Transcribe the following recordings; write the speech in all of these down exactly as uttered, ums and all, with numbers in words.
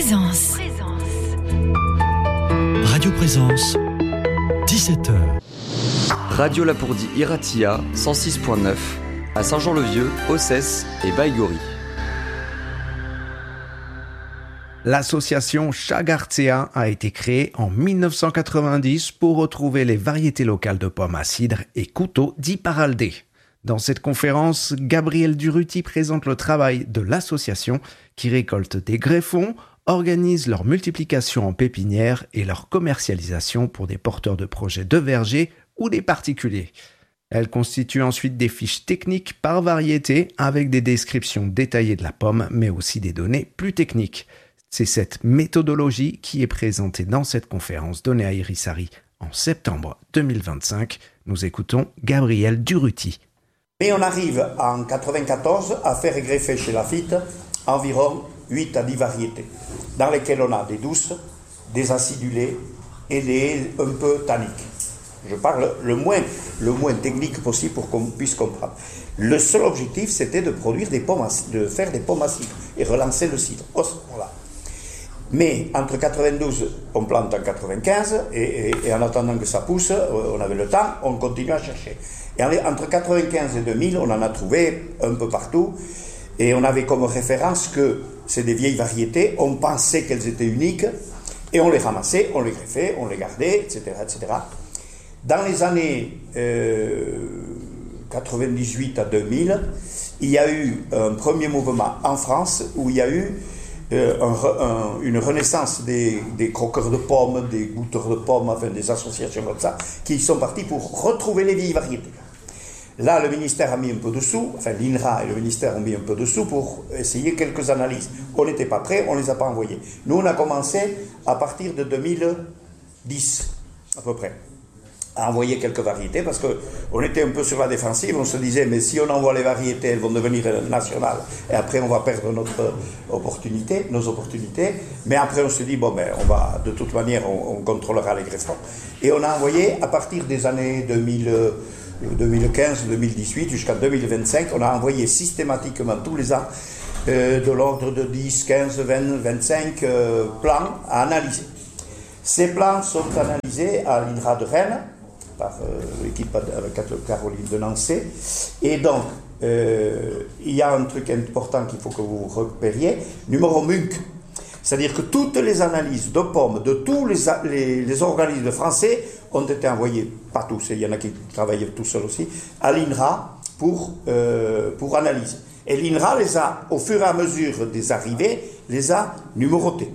Présence. Radio Présence, dix-sept heures. Radio Lapourdie Iratia, cent six virgule neuf, à Saint-Jean-le-Vieux, Ossès et Baïgori. L'association Chagartzea a été créée en mille neuf cent quatre-vingt-dix pour retrouver les variétés locales de pommes à cidre et couteaux dits paraldés. Dans cette conférence, Gabriel Duruti présente le travail de l'association qui récolte des greffons, organise leur multiplication en pépinière et leur commercialisation pour des porteurs de projets de verger ou des particuliers. Elle constitue ensuite des fiches techniques par variété avec des descriptions détaillées de la pomme mais aussi des données plus techniques. C'est cette méthodologie qui est présentée dans cette conférence donnée à Irisari en septembre deux mille vingt-cinq. Nous écoutons Gabriel Duruti. Et on arrive en quatre-vingt-quatorze à faire greffer chez Lafite environ huit à dix variétés, dans lesquelles on a des douces, des acidulées et des un peu tanniques. Je parle le moins, le moins technique possible pour qu'on puisse comprendre. Le seul objectif, c'était de produire des pommes, de faire des pommes à cidre et relancer le cidre. Voilà. Mais entre quatre-vingt-douze, on plante en quatre-vingt-quinze, et, et, et en attendant que ça pousse, on avait le temps, on continue à chercher. Et entre quatre-vingt-quinze et deux mille, on en a trouvé un peu partout, et on avait comme référence que c'est des vieilles variétés, on pensait qu'elles étaient uniques, et on les ramassait, on les greffait, on les gardait, et cetera, et cetera. Dans les années euh, quatre-vingt-dix-huit à deux mille, il y a eu un premier mouvement en France où il y a eu Euh, un, un, une renaissance des, des croqueurs de pommes, des goûteurs de pommes, enfin des associations comme ça, qui sont partis pour retrouver les vieilles variétés. Là, le ministère a mis un peu de sous, enfin l'I N R A et le ministère ont mis un peu de sous pour essayer quelques analyses. On n'était pas prêts, on ne les a pas envoyées. Nous, on a commencé à partir de deux mille dix, à peu près, à envoyer quelques variétés, parce qu'on était un peu sur la défensive, on se disait, mais si on envoie les variétés, elles vont devenir nationales, et après on va perdre notre opportunité, nos opportunités, mais après on se dit, bon ben, on va, de toute manière, on, on contrôlera les greffons. Et on a envoyé, à partir des années deux mille, deux mille quinze deux mille dix-huit, jusqu'à deux mille vingt-cinq, on a envoyé systématiquement tous les ans, euh, de l'ordre de dix, quinze, vingt, vingt-cinq euh, plans à analyser. Ces plans sont analysés à l'I N R A de Rennes, par euh, l'équipe avec Caroline de Nancy. Et donc, euh, il y a un truc important qu'il faut que vous repériez, numéro M U C. C'est-à-dire que toutes les analyses de pommes de tous les, les, les organismes français ont été envoyées, pas tous, il y en a qui travaillaient tout seuls aussi, à l'I N R A pour, euh, pour analyse. Et l'I N R A les a, au fur et à mesure des arrivées, les a numérotés.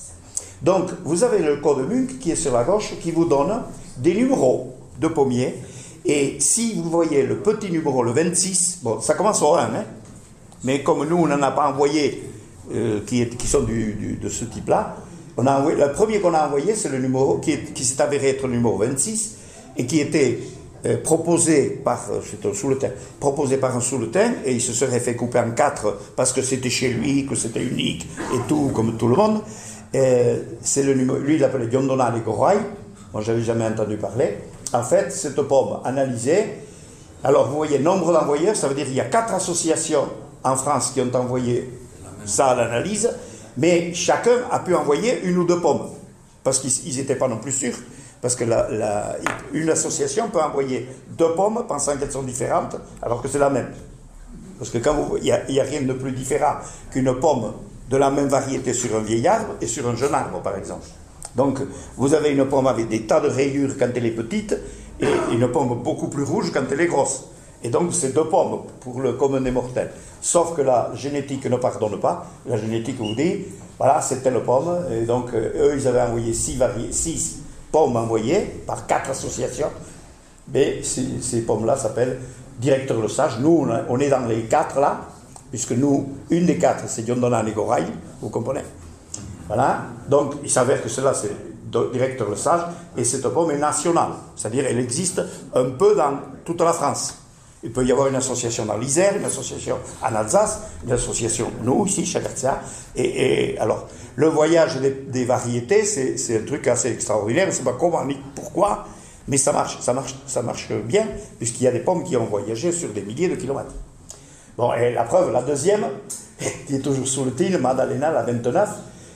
Donc, vous avez le code M U C qui est sur la gauche, qui vous donne des numéros de pommiers, et si vous voyez le petit numéro, le vingt-six, bon, ça commence au un, hein, mais comme nous, on n'en a pas envoyé euh, qui, est, qui sont du, du, de ce type-là, on a envoyé, le premier qu'on a envoyé, c'est le numéro qui, est, qui s'est avéré être le numéro vingt-six, et qui était euh, proposé par, c'est un sous-le-thym, proposé par un sous-le-thym, et il se serait fait couper en quatre, parce que c'était chez lui, que c'était unique, et tout, comme tout le monde. Euh, c'est le numéro, lui, il l'appelait Diondona Legorai, moi, je n'avais jamais entendu parler. En fait, cette pomme analysée, alors vous voyez, nombre d'envoyeurs, ça veut dire qu'il y a quatre associations en France qui ont envoyé ça à l'analyse, mais chacun a pu envoyer une ou deux pommes, parce qu'ils n'étaient pas non plus sûrs, parce que la, la, une association peut envoyer deux pommes pensant qu'elles sont différentes, alors que c'est la même. Parce que quand vous, il n'y a, a rien de plus différent qu'une pomme de la même variété sur un vieil arbre et sur un jeune arbre, par exemple. Donc, vous avez une pomme avec des tas de rayures quand elle est petite et une pomme beaucoup plus rouge quand elle est grosse. Et donc, c'est deux pommes pour le commun des mortels. Sauf que la génétique ne pardonne pas. La génétique vous dit, voilà, c'est telle pomme. Et donc, eux, ils avaient envoyé six, vari- six pommes envoyées par quatre associations. Mais ces, ces pommes-là s'appellent Directeur Le Sage. Nous, on est dans les quatre là, puisque nous, une des quatre, c'est Diondona Legorai, vous comprenez ? Voilà, donc il s'avère que cela c'est Directeur Le Sage, et cette pomme est nationale, c'est-à-dire elle existe un peu dans toute la France. Il peut y avoir une association dans l'Isère, une association en Alsace, une association, nous ici, Chagartzea, et, et alors le voyage des, des variétés, c'est, c'est un truc assez extraordinaire, je ne sais pas comment ni pourquoi, mais ça marche, ça marche, ça marche bien, puisqu'il y a des pommes qui ont voyagé sur des milliers de kilomètres. Bon, et la preuve, la deuxième, qui est toujours sous le titre, Madalena, la vingt-neuf,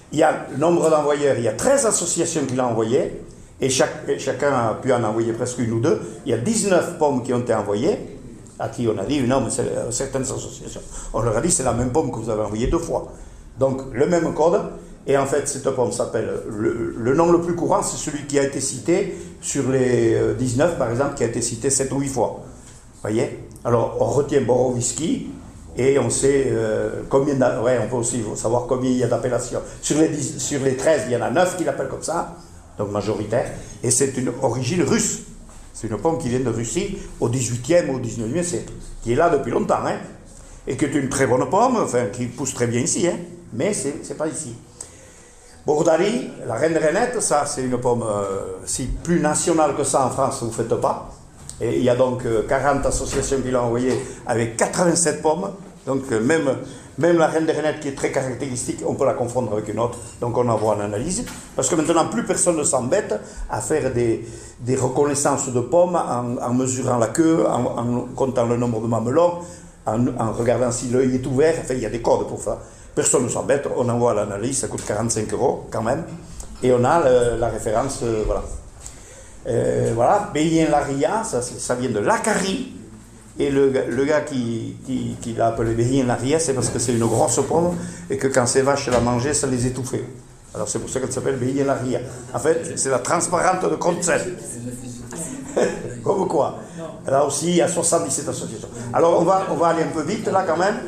il y a le nombre d'envoyeurs, il y a treize associations qui l'ont envoyé, et, chaque, et chacun a pu en envoyer presque une ou deux. Il y a dix-neuf pommes qui ont été envoyées, à qui on a dit, non, mais c'est, euh, certaines associations, on leur a dit, c'est la même pomme que vous avez envoyée deux fois. Donc, le même code, et en fait, cette pomme s'appelle, le, le nom le plus courant, c'est celui qui a été cité sur les dix-neuf, par exemple, qui a été cité sept ou huit fois. Vous voyez? Alors, on retient Borowiecki, et on sait euh, combien d'a... ouais, on peut aussi savoir combien il y a d'appellations. Sur les, dix, sur les treize, il y en a neuf qui l'appellent comme ça, donc majoritaire, et c'est une origine russe. C'est une pomme qui vient de Russie au dix-huitième ou au dix-neuvième siècle, qui est là depuis longtemps, hein, et qui est une très bonne pomme, enfin, qui pousse très bien ici, hein, mais c'est, c'est pas ici. Bordari, la reine Renette, ça c'est une pomme euh, si plus nationale que ça en France, vous ne faites pas. Et il y a donc euh, quarante associations qui l'ont envoyé avec quatre-vingt-sept pommes. Donc euh, même, même la reine des Renettes qui est très caractéristique, on peut la confondre avec une autre. Donc on envoie en analyse. Parce que maintenant plus personne ne s'embête à faire des, des reconnaissances de pommes en, en mesurant la queue, en, en comptant le nombre de mamelons, en, en regardant si l'œil est ouvert. Enfin il y a des codes pour ça. Personne ne s'embête, on envoie l'analyse, ça coûte quarante-cinq euros quand même. Et on a le, la référence, euh, voilà. Euh, voilà, Beyen-Laria, ça, ça vient de l'Acari. Et le, le gars qui, qui, qui l'a appelé Beyen-Laria, c'est parce que c'est une grosse pomme et que quand ces vaches la mangeaient, ça les étouffait. Alors c'est pour ça qu'elle s'appelle Beyen-Laria. En fait, c'est la transparente de Contzell. Comme quoi. Là aussi, il y a soixante-dix-sept associations. Alors on va, on va aller un peu vite là quand même.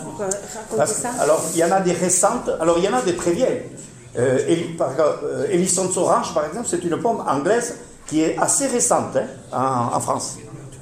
Parce, alors il y en a des récentes, alors il y en a des très vieilles. Euh, euh, Elisson's Orange, par exemple, c'est une pomme anglaise qui est assez récente hein, en, en France.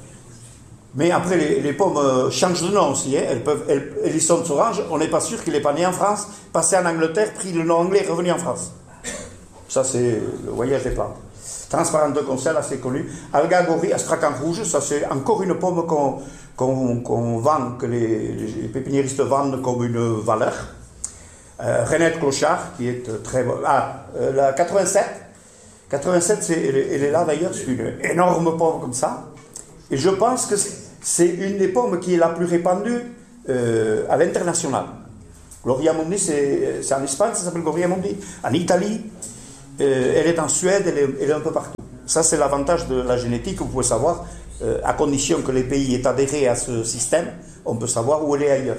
Mais après, les, les pommes euh, changent de nom aussi. Hein. Elles peuvent, elles, Elisson's Orange, on n'est pas sûr qu'il n'est pas né en France, passé en Angleterre, pris le nom anglais et revenu en France. Ça, c'est le voyage des plantes. Transparente de Contzell, assez connu. Algagori, Astrakhan rouge, ça c'est encore une pomme qu'on, qu'on, qu'on vend, que les, les pépiniéristes vendent comme une valeur. Euh, Renette Clochard, qui est très bonne. Ah, euh, la quatre-vingt-sept. quatre-vingt-sept, c'est, elle, elle est là d'ailleurs, c'est une énorme pomme comme ça. Et je pense que c'est une des pommes qui est la plus répandue euh, à l'international. Gloria Mundi, c'est, c'est en Espagne, ça s'appelle Gloria Mundi. En Italie, euh, elle est en Suède, elle est, elle est un peu partout. Ça, c'est l'avantage de la génétique, vous pouvez savoir, euh, à condition que les pays aient adhéré à ce système, on peut savoir où elle est ailleurs.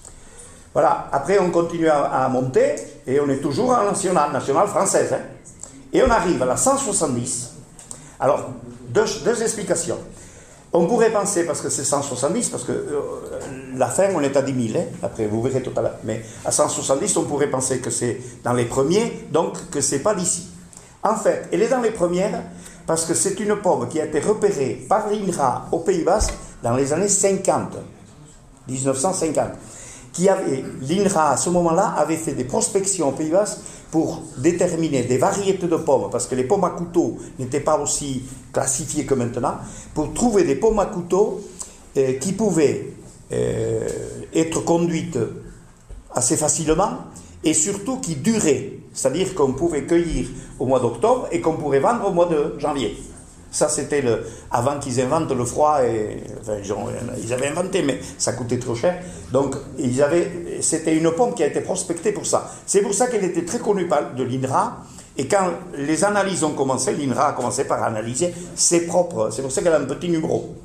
Voilà, après on continue à, à monter, et on est toujours en national, nationale française. Hein. Et on arrive à la cent soixante-dix. Alors, deux, deux explications. On pourrait penser, parce que c'est cent soixante-dix, parce que euh, la fin, on est à dix mille, hein, après vous verrez tout à l'heure. Mais à cent soixante-dix, on pourrait penser que c'est dans les premiers, donc que c'est pas d'ici. En fait, elle est dans les premières, parce que c'est une pomme qui a été repérée par l'I N R A au Pays Basque dans les années cinquante, dix-neuf cent cinquante. Qui avait, l'I N R A à ce moment-là avait fait des prospections au Pays Basque pour déterminer des variétés de pommes, parce que les pommes à couteau n'étaient pas aussi classifiées que maintenant, pour trouver des pommes à couteau euh, qui pouvaient euh, être conduites assez facilement et surtout qui duraient, c'est-à-dire qu'on pouvait cueillir au mois d'octobre et qu'on pourrait vendre au mois de janvier. Ça, c'était le, avant qu'ils inventent le froid, et, enfin, ils, ont, ils avaient inventé, mais ça coûtait trop cher. Donc, ils avaient, c'était une pomme qui a été prospectée pour ça. C'est pour ça qu'elle était très connue par, de l'I N R A, et quand les analyses ont commencé, l'I N R A a commencé par analyser ses propres, c'est pour ça qu'elle a un petit numéro.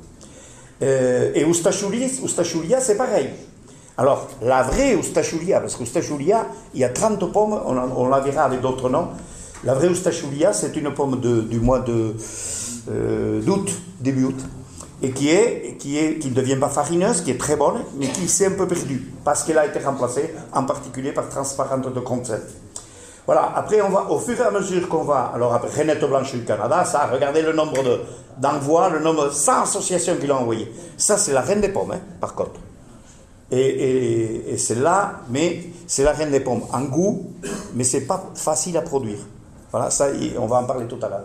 Euh, et Ustachulia, Ustachulia, c'est pareil. Alors, la vraie Ustachulia, parce qu'Ustachulia, il y a trente pommes, on, on la verra avec d'autres noms. La vraie Ustachulia, c'est une pomme de, du mois de... Euh, d'août, début août, et qui est, qui est, qui ne devient pas farineuse, qui est très bonne, mais qui s'est un peu perdue, parce qu'elle a été remplacée, en particulier par Transparente de Contzell. Voilà, après, on va, au fur et à mesure qu'on va, alors après, Renette Blanche du Canada, ça, regardez le nombre de, d'envois, le nombre de cent associations qu'il a envoyées. Ça, c'est la reine des pommes, hein, par contre. Et, et, et c'est là, mais c'est la reine des pommes en goût, mais c'est pas facile à produire. Voilà, ça, on va en parler tout à l'heure.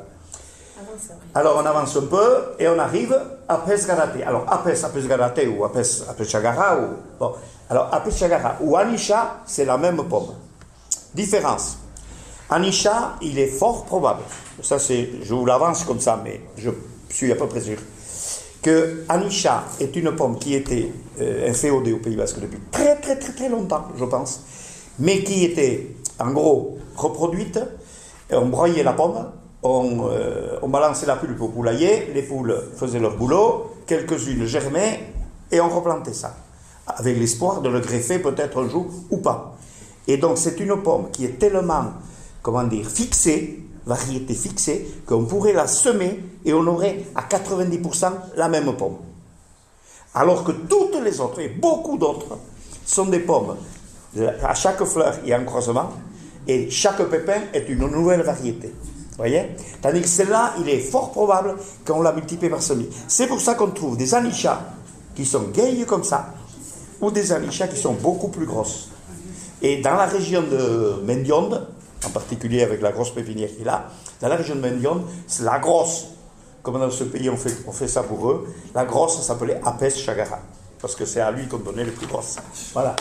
Alors on avance un peu et on arrive à Apes Garate. Alors Apes, Apes Garate ou Apes, Apes Chagara ou bon. Alors Apes Chagara ou Anisha, c'est la même pomme. Différence. Anisha, il est fort probable. Ça c'est, je vous l'avance comme ça, mais je suis à peu près sûr que Anisha est une pomme qui était euh, inféodée au Pays Basque depuis très très très très longtemps, je pense, mais qui était en gros, reproduite. Et on broyait la pomme, on, euh, on balançait la pulpe au poulailler, les poules faisaient leur boulot, quelques-unes germaient, et on replantait ça, avec l'espoir de le greffer peut-être un jour ou pas. Et donc c'est une pomme qui est tellement, comment dire, fixée, variété fixée, qu'on pourrait la semer et on aurait à quatre-vingt-dix pour cent la même pomme. Alors que toutes les autres, et beaucoup d'autres, sont des pommes. À chaque fleur, il y a un croisement, et chaque pépin est une nouvelle variété. Vous voyez? Tandis que celle-là, il est fort probable qu'on la multiplie par semis. C'est pour ça qu'on trouve des anichas qui sont gailles comme ça, ou des anichas qui sont beaucoup plus grosses. Et dans la région de Mendionde, en particulier avec la grosse pépinière qu'il a, dans la région de Mendionde, c'est la grosse, comme dans ce pays on fait, on fait ça pour eux, la grosse s'appelait Apes Chagara, parce que c'est à lui qu'on donnait les plus grosses. Voilà.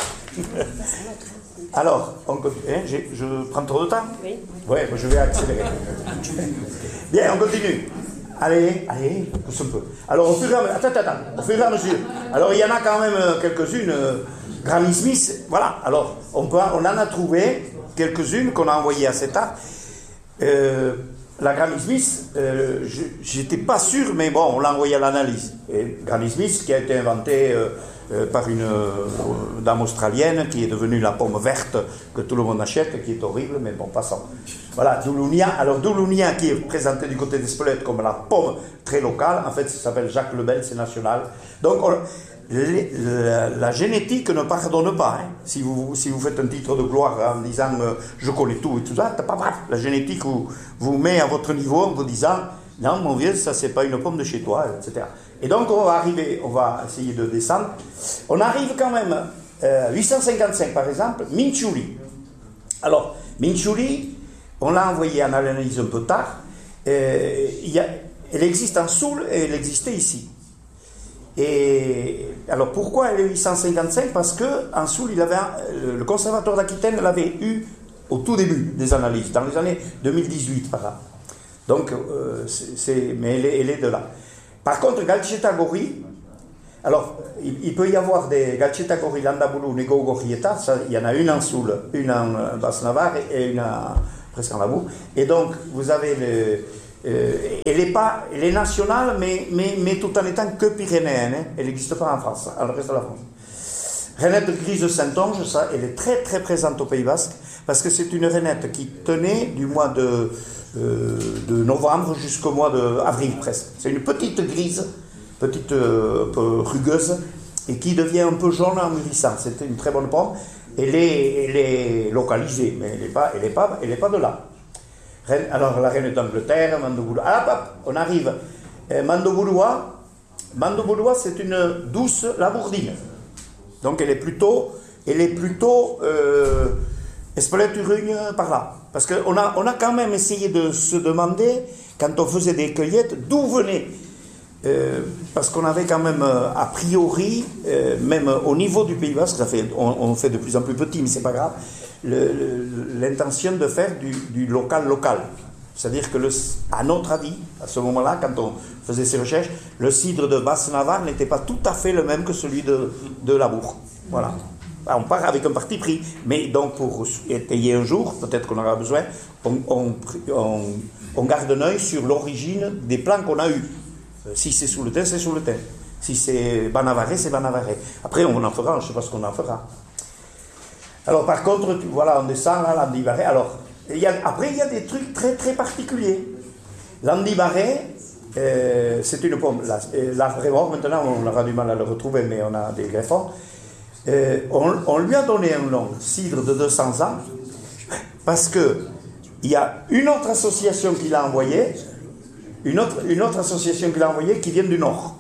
Alors, on continue. Hein, je prends trop de temps? Oui. Oui, je vais accélérer. Bien, on continue. Allez, allez, pousse un peu. Alors, au fur et à mesure, attends, attends, au fur et à mesure. Alors, il y en a quand même quelques-unes. Euh, Granny Smith, voilà. Alors, on, peut, on en a trouvé quelques-unes qu'on a envoyées à cet art. Euh, la Granny Smith, euh, j'étais pas sûr, mais bon, on l'a envoyé à l'analyse. Et Granny Smith, qui a été inventée euh, euh, par une euh, dame australienne, qui est devenue la pomme verte que tout le monde achète, qui est horrible, mais bon, passons. Voilà, Doulounia. Alors, Doulounia, qui est présenté du côté d'Espelette comme la pomme très locale, en fait, ça s'appelle Jacques Lebel, c'est national. Donc, on, les, la, la génétique ne pardonne pas. Hein. Si, vous, si vous faites un titre de gloire en disant euh, je connais tout et tout ça, pas, pas, la génétique vous, vous met à votre niveau en vous disant non, mon vieux, ça c'est pas une pomme de chez toi, et cetera. Et donc, on va arriver, on va essayer de descendre. On arrive quand même, euh, huit cent cinquante-cinq par exemple, Minchouli. Alors, Minchouli, on l'a envoyé en analyse un peu tard. Euh, il y a, elle existe en Soule et elle existait ici. Et alors pourquoi elle est huit cent cinquante-cinq? Parce que en Soule, il avait un, le conservatoire d'Aquitaine l'avait eu au tout début des analyses, dans les années deux mille dix-huit par là. Donc, euh, c'est, c'est, mais elle est, elle est de là. Par contre, Galcheta Gori, alors il, il peut y avoir des Galcheta Gori, Landabulu, Nego Gorieta, ça, il y en a une en Soule, une en Basse-Navarre et une en, presque en Labour. Et donc, vous avez le. Euh, elle est pas, elle est nationale, mais, mais, mais tout en étant que pyrénéenne. Hein. Elle n'existe pas en France, dans le reste de la France. Rainette grise de Saint-Onge, ça, elle est très très présente au Pays Basque, parce que c'est une rainette qui tenait du mois de, euh, de novembre jusqu'au mois d'avril presque. C'est une petite grise, petite euh, un peu rugueuse, et qui devient un peu jaune en mûrissant. C'était une très bonne pomme. Elle est, elle est localisée, mais elle n'est pas, elle est pas, elle est pas de là. Alors, la reine d'Angleterre, Mandobouloua. Ah, hop, on arrive. Eh, Mandobouloua, Mandobouloua, c'est une douce labourdine. Donc, elle est plutôt, elle est plutôt euh, Espelette-Urugne par là. Parce qu'on a, on a quand même essayé de se demander, quand on faisait des cueillettes, d'où venait. Euh, parce qu'on avait quand même, euh, a priori, euh, même au niveau du Pays Basque, ça fait, on, on fait de plus en plus petit, mais c'est pas grave, le, le, l'intention de faire du, du local local. C'est-à-dire que, le, à notre avis, à ce moment-là, quand on faisait ces recherches, le cidre de Basse-Navarre n'était pas tout à fait le même que celui de, de Labour. Voilà. Alors, on part avec un parti pris, mais donc pour étayer un jour, peut-être qu'on aura besoin, on, on, on, on garde un œil sur l'origine des plants qu'on a eus. Si c'est sous le thym, c'est sous le thym. Si c'est Banavaré, c'est Banavaré. Après, on en fera, je ne sais pas ce qu'on en fera. Alors, par contre, tu, voilà, on descend là, l'Andivaré. Alors, il y a, après, il y a des trucs très, très particuliers. L'Andivaré, euh, c'est une pomme. Là, l'arbre est mort, maintenant, on aura du mal à le retrouver, mais on a des greffons. Euh, on, on lui a donné un nom, cidre de deux cents ans, parce que il y a une autre association qui l'a envoyé. Une autre, une autre association qu'il a envoyée qui vient du Nord.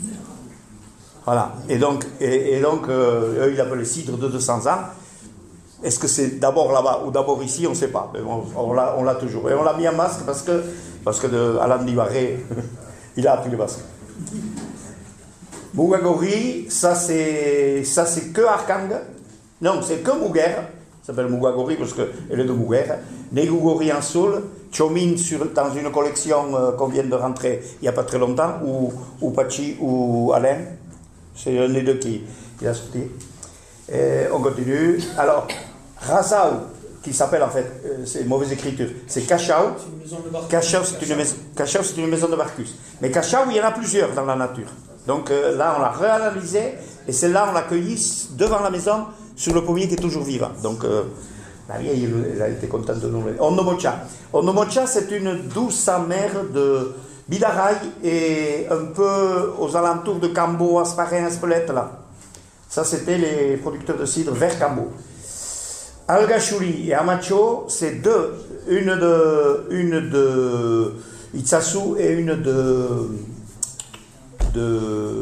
Voilà. Et donc, et, et donc euh, eux, ils l'appellent cidre de deux cents ans. Est-ce que c'est d'abord là-bas ou d'abord ici? On ne sait pas. Mais on, on, l'a, on l'a toujours. Et on l'a mis en masque parce que, parce que de, Alain Divaré, il a appris le basque. Mougagori, ça c'est, ça c'est que Arkang. Non, c'est que Mouguer. Ça s'appelle Mougagori parce qu'elle est de Mouguer. Négougori en Soule. Chomin sur, dans une collection euh, qu'on vient de rentrer il n'y a pas très longtemps, ou, ou Pachi ou Alain, c'est un des deux qui, qui a sorti. Et on continue. Alors, Razao, qui s'appelle en fait, euh, c'est une mauvaise écriture, c'est Cachao. Cachao, c'est une, maison, Cachao, c'est une maison de Barcus. Mais Cachao, il y en a plusieurs dans la nature. Donc euh, là, on l'a réanalysé, et celle-là, on l'a cueillie devant la maison, sur le pommier qui est toujours vivant. Donc, euh, la vieille, elle a été contente de nous. Onnomocha. Onnomocha, c'est une douce amère de Bidaraï et un peu aux alentours de Cambo, Asparin, Espelette, là. Ça, c'était les producteurs de cidre vers Cambo. Algachuri et Amacho, c'est deux. Une de, une de Itzasu et une de, de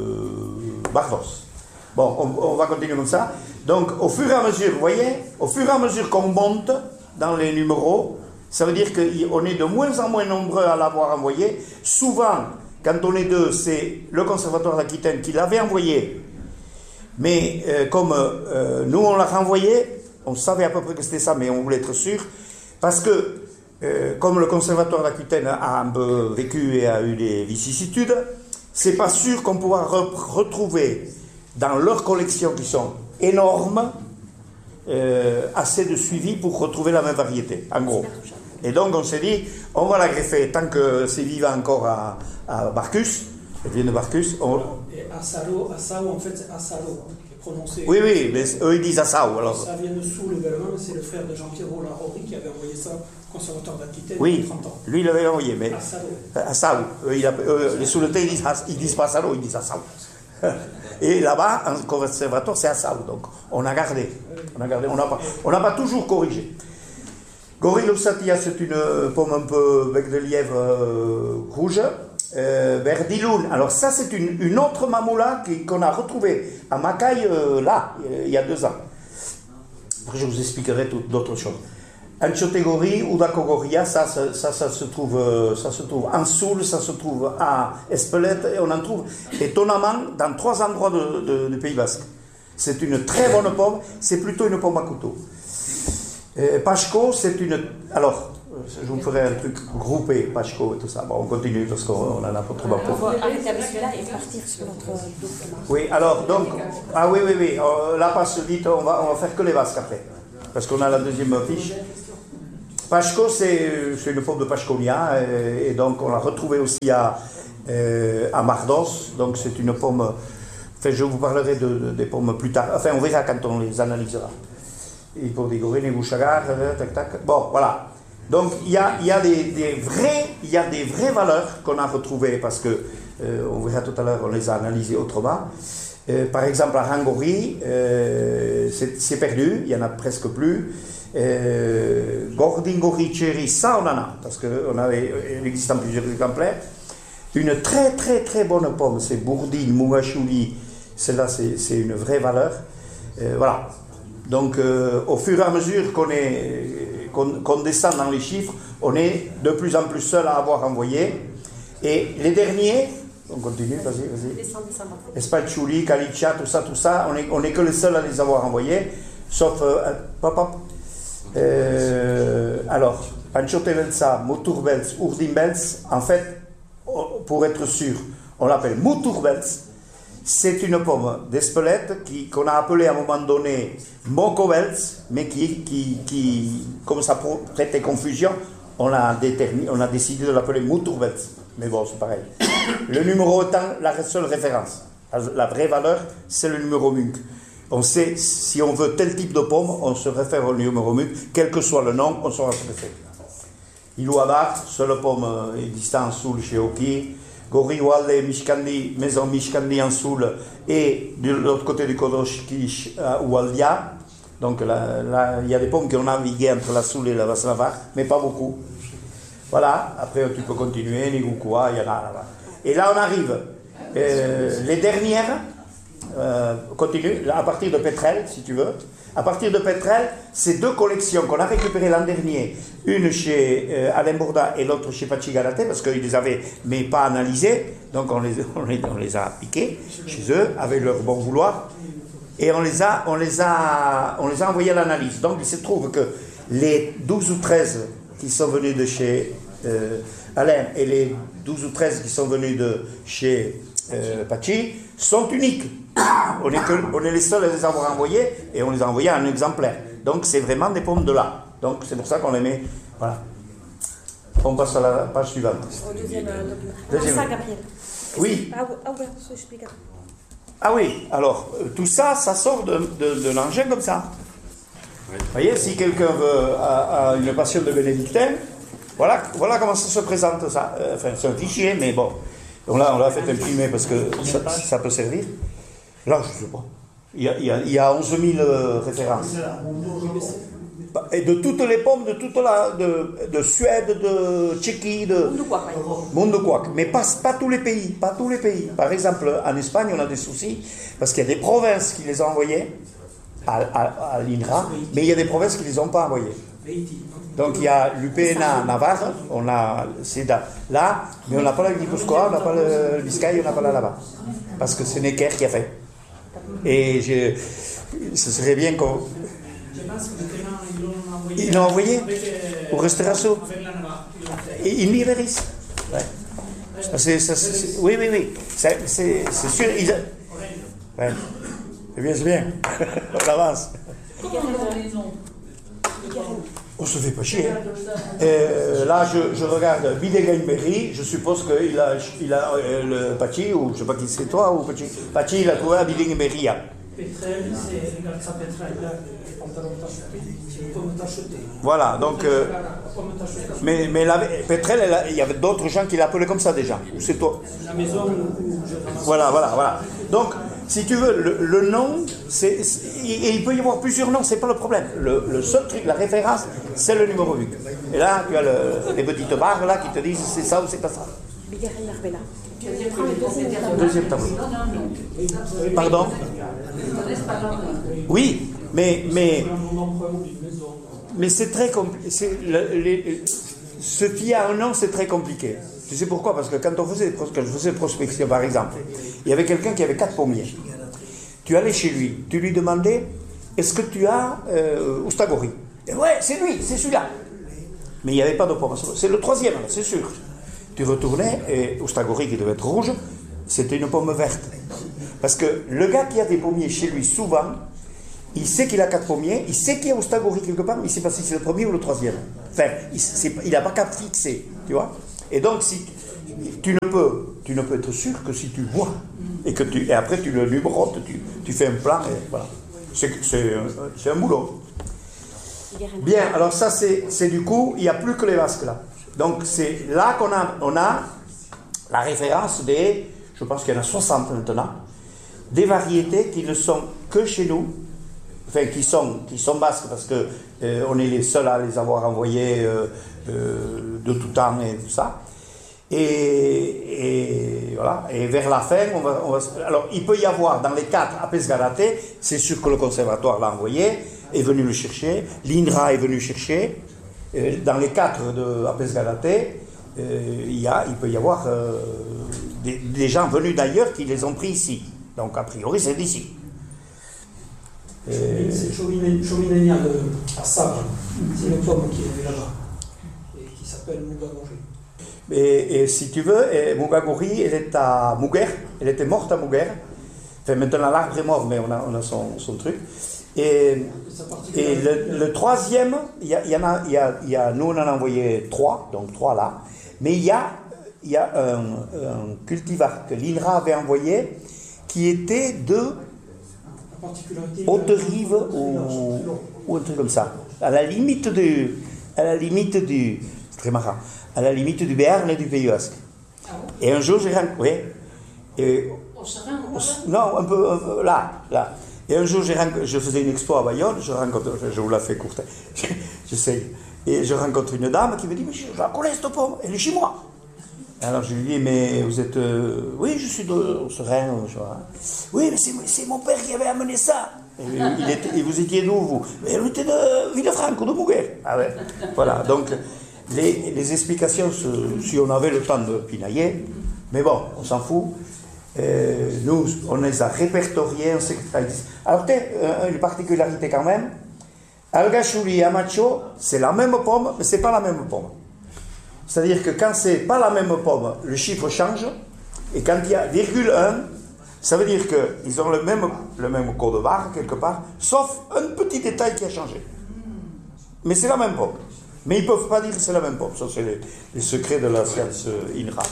Bardos. Bon, on, on va continuer comme ça. Donc, au fur et à mesure, vous voyez, au fur et à mesure qu'on monte dans les numéros, ça veut dire qu'on est de moins en moins nombreux à l'avoir envoyé. Souvent, quand on est deux, c'est le Conservatoire d'Aquitaine qui l'avait envoyé. Mais euh, comme euh, nous, on l'a renvoyé, on savait à peu près que c'était ça, mais on voulait être sûr. Parce que, euh, comme le Conservatoire d'Aquitaine a un peu vécu et a eu des vicissitudes, c'est pas sûr qu'on pourra re- retrouver dans leurs collections qui sont énormes, euh, assez de suivi pour retrouver la même variété, en gros. Et donc on s'est dit, on va la greffer tant que c'est vivant encore à, à Barcus, elle vient de Barcus. On... Et Asalo, Asao en fait c'est Asalo qui est prononcé. Oui, oui, mais eux ils disent Asao. Alors... Ça vient de Soule également, mais c'est le frère de Jean-Pierre Larori qui avait envoyé ça au Conservatoire d'Aquitaine oui, il y a trente ans. Lui il l'avait envoyé, mais Asalo. Asao. Eux, il a... Eux, les Souletais ils disent, ils disent pas Asalo, ils disent Asao. Et là-bas, en conservatoire, c'est Asao. Donc, on a gardé. On a gardé. On n'a pas, on n'a pas toujours corrigé. Gorillosatia, c'est une pomme un peu bec de lièvre euh, rouge. Euh, Verdiloun. Alors, ça, c'est une, une autre mamoula qui, qu'on a retrouvée à Macaille, euh, là, il y a deux ans. Après, je vous expliquerai tout, d'autres choses. Anchotegori, Udakogoria, ça, ça, ça, ça, se trouve, ça se trouve en Soule, ça se trouve à Espelette, et on en trouve étonnamment dans trois endroits de, de, de Pays Basque. C'est une très bonne pomme, c'est plutôt une pomme à couteau. Euh, Pachko, c'est une... Alors, je vous ferai un truc groupé, Pachko et tout ça. Bon, on continue parce qu'on en a pas trop beaucoup. On va arrêter avec celui-là et partir sur notre document. Oui, alors, donc... Ah oui, oui, oui, là, passe vite, on va, on va faire que les Basques après. Parce qu'on a la deuxième fiche. Pachko, c'est, c'est une pomme de Pachkonia, et, et donc on l'a retrouvée aussi à, euh, à Mardos. Donc c'est une pomme. Enfin, je vous parlerai de, de, des pommes plus tard. Enfin, on verra quand on les analysera. Et pour des gorées, des bouchagards, tac, tac. Bon, voilà. Donc il y a, il y a des, des vrais, il y a des vraies valeurs qu'on a retrouvées parce que euh, on verra tout à l'heure, on les a analysées autrement. Euh, par exemple, à Rangori, euh, c'est, c'est perdu, il n'y en a presque plus. Euh, Gordingori Cherry, ça on en a, parce qu'on avait, il existe en plusieurs exemplaires. Une très très très bonne pomme, c'est Bourdine, Mouachouli, celle-là c'est, c'est une vraie valeur. Euh, voilà. Donc euh, au fur et à mesure qu'on, est, qu'on, qu'on descend dans les chiffres, on est de plus en plus seul à avoir envoyé. Et les derniers, on continue, vas-y, vas-y. Espalchouli, Kalicha, tout ça, tout ça, on est, on est que les seuls à les avoir envoyés, sauf euh, pop, pop. Euh, alors, Anchotevelsa, Muturbels, Urdimbels, en fait, pour être sûr, on l'appelle Muturbels. C'est une pomme d'Espelette qui, qu'on a appelée à un moment donné Mokobels, mais qui, qui, qui, comme ça prêtait confusion, on a, déterminé, on a décidé de l'appeler Muturbels. Mais bon, c'est pareil. Le numéro étant la seule référence. La vraie valeur, c'est le numéro Munk. On sait, si on veut tel type de pomme, on se réfère au numéro Munk, quel que soit le nom, on saura ce que c'est. Ilouabat, seule pomme existant en Soule chez Oki. Goriwalde, Mishkandi, maison Mishkandi en Soule, et de l'autre côté du Kodoshkish, à Oualdia. Donc là, là, il y a des pommes qui ont navigué entre la Soule et la Basse-Navarre, mais pas beaucoup. Voilà, après tu peux continuer, Nigoukoua, il y en a là-bas. Et là on arrive, euh, les dernières, euh, continue, à partir de Petrel, si tu veux. À partir de Petrel, c'est deux collections qu'on a récupérées l'an dernier, une chez euh, Alain Bourda et l'autre chez Pachigalate, parce qu'ils les avaient, mais pas analysées, donc on les, on les, on les a piquées chez eux, avec leur bon vouloir, et on les a, on les a, on les a envoyés à l'analyse. Donc il se trouve que les douze ou treize qui sont venus de chez euh, Alain et les douze ou treize qui sont venus de chez euh, Pachi sont uniques. On est, que, on est les seuls à les avoir envoyés et on les a envoyés en exemplaire. Donc c'est vraiment des pommes de là. Donc c'est pour ça qu'on les met. Voilà. On passe à la page suivante. Au deuxième euh, document. Deuxième. Alors ça, Gabriel. Oui. Ah, ah ouais, ça explique. Ah oui, alors euh, tout ça, ça sort de, de, de l'engin comme ça. Vous voyez, si quelqu'un veut a, a une passion de bénédictin, voilà, voilà comment ça se présente ça. Euh, enfin, c'est un fichier, mais bon. Donc là, on l'a fait imprimer parce que ça, ça peut servir. Là, je ne sais pas. Il y a, il y a, il y a onze mille euh, références. Et de toutes les pommes, de toute la, de, de Suède, de Tchéquie, de Monde de Quack. Mais pas, pas tous les pays, pas tous les pays. Par exemple, en Espagne, on a des soucis parce qu'il y a des provinces qui les ont envoyées à, à, à l'I N R A, mais il y a des provinces qui ne les ont pas envoyées. Donc il y a l'U P N A Navarre, on a c'est là, mais on n'a pas la Guipuscoa, on n'a pas le, le Biscaye, on n'a pas la là-bas. Parce que c'est Necker qui a fait. Et je, ce serait bien qu'on... Ils l'ont envoyé au Restauration. Et in Liberis. Ouais. C'est, c'est, c'est, oui, oui, oui. C'est, c'est, c'est sûr. Il a... ouais. C'est bien, c'est bien. On avance. On se fait pas chier. Euh, là, je, je regarde Bidegain-Berry. Je suppose qu'il a, il a euh, le Pachi, ou je ne sais pas qui c'est toi, ou Pachi. Pachi, il a trouvé à Bidegain-Berry. Petrel, c'est regarde ça, Petrel, là, les pantalons tachetés, c'est une pomme tachetée. Voilà, donc. Euh, mais mais la, Petrel, elle a, il y avait d'autres gens qui l'appelaient comme ça déjà. Ou c'est toi? La maison où je ramasse. Voilà, voilà, voilà. Donc, si tu veux, le, le nom, c'est, c'est, et il peut y avoir plusieurs noms, c'est pas le problème. Le, le seul truc, la référence, c'est le numéro huit. Et là, tu as le, les petites barres là qui te disent c'est ça ou c'est pas ça. Deuxième tableau. Pardon? Oui, mais mais mais c'est très compliqué. Ce qui a un nom, c'est très compliqué. Tu sais pourquoi? Parce que quand on faisait, quand je faisais prospection, par exemple, il y avait quelqu'un qui avait quatre pommiers. Tu allais chez lui, tu lui demandais, est-ce que tu as euh, Oustagori? Et ouais, c'est lui, c'est celui-là. Mais il n'y avait pas de pomme. C'est le troisième, c'est sûr. Tu retournais, et Oustagori, qui devait être rouge, c'était une pomme verte. Parce que le gars qui a des pommiers chez lui, souvent, il sait qu'il a quatre pommiers, il sait qu'il y a Oustagori quelque part, mais il ne sait pas si c'est le premier ou le troisième. Enfin, il n'a pas qu'à fixer, tu vois. Et donc, si tu ne peux, tu ne peux être sûr que si tu vois, et que tu, et après tu le numérotes, tu, tu fais un plan, et voilà. C'est, c'est, c'est un boulot. Bien, alors ça, c'est, c'est du coup, il n'y a plus que les vasques là. Donc, c'est là qu'on a, on a la référence des, je pense qu'il y en a soixante maintenant, des variétés qui ne sont que chez nous, enfin, qui sont, qui sont basques, parce qu'on euh, est les seuls à les avoir envoyés euh, euh, de tout temps et tout ça. Et, et voilà. Et vers la fin, on va, on va, alors il peut y avoir dans les quatre à Pesgarate, c'est sûr que le conservatoire l'a envoyé, est venu le chercher, l'I N R A est venu chercher. Euh, dans les quatre de à Pesgarate, euh, il, y a, il peut y avoir euh, des, des gens venus d'ailleurs qui les ont pris ici. Donc a priori c'est d'ici. Et... C'est Chauvinania à Sabre, c'est le pomme qui est là-bas, et qui s'appelle Mugagori. Et, et si tu veux, Mugagori, elle est à Muguer, elle était morte à Muguer. Enfin, maintenant l'arbre est mort, mais on a, on a son, son truc. Et, et le, le troisième, il y, y en a, il y a, il y a, nous on en a envoyé trois, donc trois là, mais il y a, il y a un, un cultivar que l'I N R A avait envoyé qui était de Haute-Rive ou, ou un truc comme ça, à la limite du, à la limite du, c'est très marrant, à la limite du Béarn et du Pays Basque. Et un jour j'ai rencontré, oui, et, non, un peu, un peu là, là. Et un jour, j'ai rencontré, je faisais une expo à Bayonne, je rencontre, je vous la fais courte, j'essaye, et je rencontre une dame qui me dit, mais je, je la connais cette pomme, elle est chez moi. Alors je lui dis, mais vous êtes, euh, oui, je suis de Serein, je vois. Oui, mais c'est, c'est mon père qui avait amené ça. Et, il était, et vous étiez d'où, vous? Mais elle était de Villefranche, de Muguer. Ah ouais, voilà, donc les, les explications, si on avait le temps de pinailler, mais bon, on s'en fout. Euh, nous, on les a répertoriés en secrétaire. Alors, peut-être, une particularité quand même, Algachouli et Amacho, c'est la même pomme, mais c'est pas la même pomme. C'est-à-dire que quand c'est pas la même pomme, le chiffre change, et quand il y a virgule un, ça veut dire qu'ils ont le même, le même code barre quelque part, sauf un petit détail qui a changé. Mais c'est la même pomme. Mais ils ne peuvent pas dire que c'est la même pomme. Ça, c'est les, les secrets de la science euh, INRA.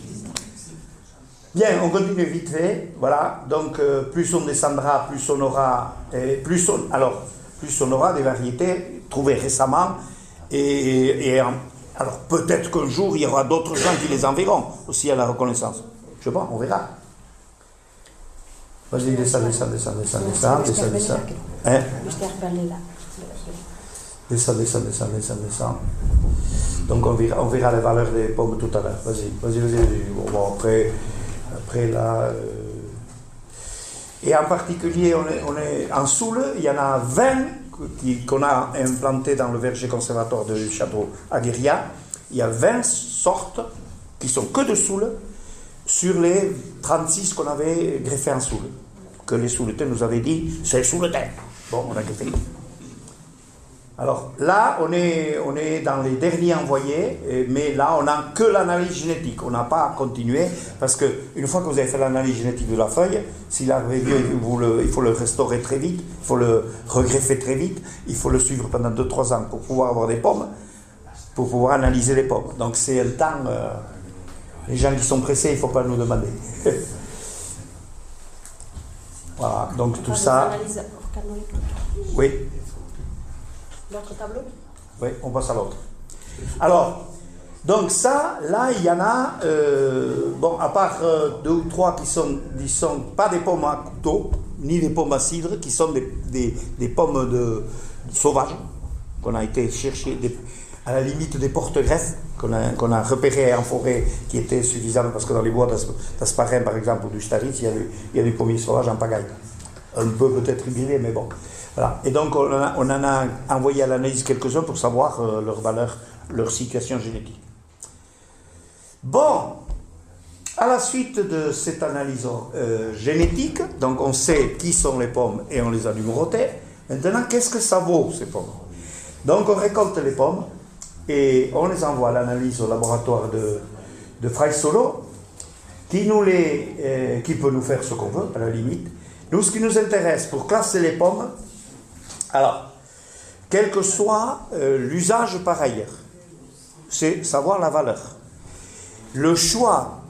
Bien, on continue vite fait. Voilà. Donc, euh, plus on descendra, plus on aura... Et plus on, alors, plus on aura des variétés trouvées récemment. Et, et en, alors, peut-être qu'un jour, il y aura d'autres gens qui les enverront aussi à la reconnaissance. Je sais pas, on verra. Vas-y, descends, descends, descends, descends, descends, descends, descends. Hein? Descends, descends, descends, descends, descends. Donc on verra, on verra les valeurs des pommes tout à l'heure. Vas-y, vas-y, vas-y. vas-y. Bon, bon, après, après là... Euh... Et en particulier, on est, on est en Soule, il y en a vingt qui, qu'on a implantés dans le verger conservatoire du château Agueria. Il y a vingt sortes qui sont que de Soule sur les trente-six qu'on avait greffés en Soule. Que les Souletins nous avaient dit, c'est Souletin. Bon, on a greffé. Alors là, on est, on est dans les derniers envoyés, mais là, on n'a que l'analyse génétique. On n'a pas continué, parce qu'une fois que vous avez fait l'analyse génétique de la feuille, s'il arrive vieux, vous le, il faut le restaurer très vite, il faut le regreffer très vite, il faut le suivre pendant deux trois ans pour pouvoir avoir des pommes, pour pouvoir analyser les pommes. Donc c'est un temps... Euh, les gens qui sont pressés, il ne faut pas nous demander. Voilà, donc tout ça... Oui. L'autre tableau? Oui, on passe à l'autre. Alors, donc ça, là, il y en a, euh, bon, à part euh, deux ou trois qui sont, qui sont pas des pommes à couteau, ni des pommes à cidre, qui sont des, des, des pommes de, de sauvages, qu'on a été chercher des, à la limite des porte-greffes, qu'on a, qu'on a repérées en forêt, qui étaient suffisantes, parce que dans les bois d'Asparin, par exemple, ou du Staritz, il y a du, il y a du pommier sauvage en pagaille. Un peu peut-être hybridé, mais bon. Voilà. Et donc, on en a, on en a envoyé à l'analyse quelques-uns pour savoir euh, leur valeur, leur situation génétique. Bon, à la suite de cette analyse euh, génétique, donc on sait qui sont les pommes et on les a numérotées. Maintenant, qu'est-ce que ça vaut, ces pommes? Donc, on récolte les pommes et on les envoie à l'analyse au laboratoire de, de Fraissolo, qui, nous les, euh, qui peut nous faire ce qu'on veut, à la limite. Nous, ce qui nous intéresse pour classer les pommes, alors, quel que soit euh, l'usage par ailleurs, c'est savoir la valeur. Le choix